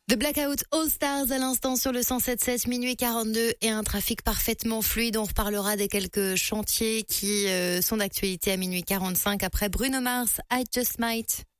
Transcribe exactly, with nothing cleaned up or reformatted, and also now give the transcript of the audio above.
The Blackout All Stars à l'instant sur le cent sept virgule sept, minuit quarante-deux et un trafic parfaitement fluide. On reparlera des quelques chantiers qui euh, sont d'actualité à minuit quarante-cinq après Bruno Mars, I Just Might.